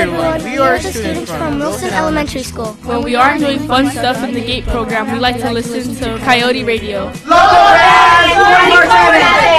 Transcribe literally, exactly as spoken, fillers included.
everyone. We are students from Wilson Elementary School. When we aren't doing fun stuff in the GATE program, we like to listen to Coyote Radio. Local Bands, one more time.